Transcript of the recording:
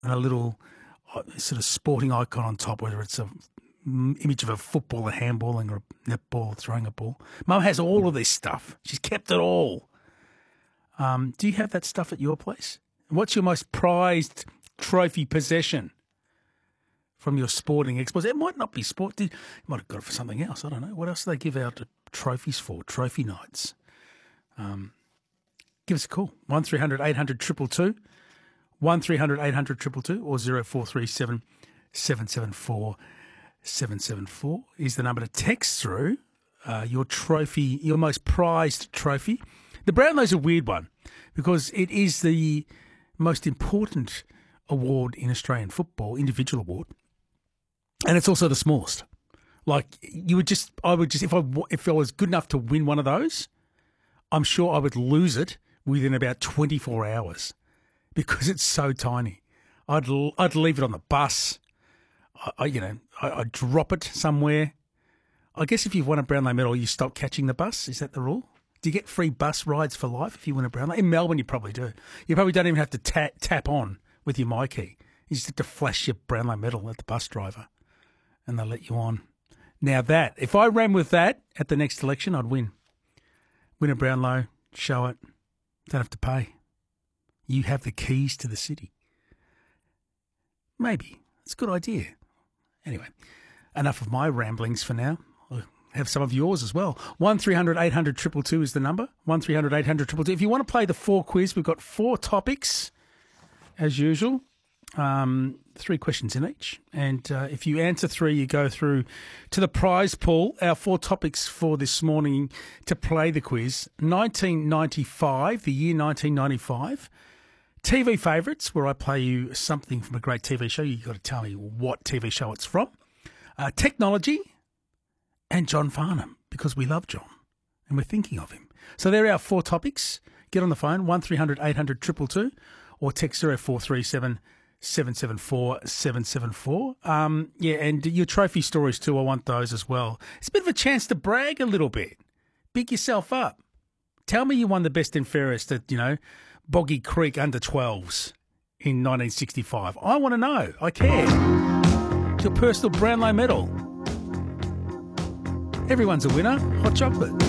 and a little sort of sporting icon on top, whether it's a image of a footballer handballing or a netball or throwing a ball. Mum has all of this stuff. She's kept it all. Do you have that stuff at your place? What's your most prized trophy possession from your sporting exploits? It might not be sport. You might have got it for something else. I don't know. What else do they give out trophies for? Trophy nights. Give us a call. 1300 800 222, 1300 800 222 or 0437 774 774 is the number to text through your trophy, your most prized trophy. The Brownlow's a weird one because it is the most important award in Australian football, individual award, and it's also the smallest. Like I would just, if I was good enough to win one of those, I'm sure I would lose it within about 24 hours because it's so tiny. I'd leave it on the bus. I'd drop it somewhere. I guess if you've won a Brownlow medal, you stop catching the bus. Is that the rule? Do you get free bus rides for life if you win a Brownlow? In Melbourne, you probably do. You probably don't even have to tap on with your MyKey. You just have to flash your Brownlow medal at the bus driver and they'll let you on. Now if I ran with that at the next election, I'd win. Win a Brownlow, show it, don't have to pay. You have the keys to the city. Maybe. It's a good idea. Anyway, enough of my ramblings for now. I'll have some of yours as well. 1300 800 222 is the number. 1300 800 222. If you want to play the 4 quiz, we've got 4 topics, as usual. 3 questions in each. And if you answer 3, you go through to the prize pool. Our 4 topics for this morning to play the quiz. 1995, the year 1995. TV favourites, where I play you something from a great TV show. You've got to tell me what TV show it's from. Technology and John Farnham, because we love John and we're thinking of him. So there are our 4 topics. Get on the phone, 1300 800 222 or text 0437 774 774. And your trophy stories too, I want those as well. It's a bit of a chance to brag a little bit. Big yourself up. Tell me you won the best and fairest at, Boggy Creek under-12s in 1965. I want to know. I care. It's your personal Brownlow medal. Everyone's a winner. Hot chocolate.